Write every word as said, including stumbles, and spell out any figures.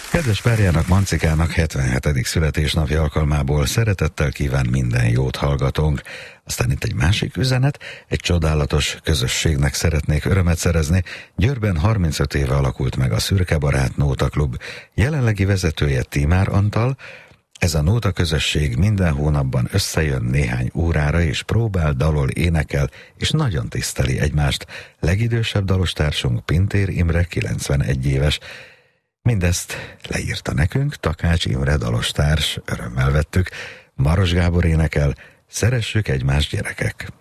Kedves párjának, Mancikának hetvenhetedik születésnapja alkalmából szeretettel kíván minden jót hallgatónk. Aztán itt egy másik üzenet, egy csodálatos közösségnek szeretnék örömet szerezni. Győrben harmincöt éve alakult meg a Szürke Barát Nóta Klub. Jelenlegi vezetője Tímár Antal. Ez a nóta közösség minden hónapban összejön néhány órára, és próbál, dalol, énekel, és nagyon tiszteli egymást. Legidősebb dalostársunk Pintér Imre, kilencvenegy éves. Mindezt leírta nekünk Takács Imre dalostárs, örömmel vettük. Maros Gábor énekel, szeressük egymást, gyerekek!